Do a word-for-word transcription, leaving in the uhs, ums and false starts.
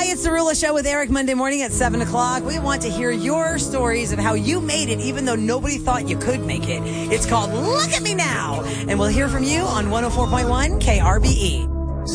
It's the Rula Show with Eric Monday morning at seven o'clock. We want to hear your stories of how you made it even though nobody thought you could make it. It's called Look at Me Now. And we'll hear from you on one oh four point one K R B E.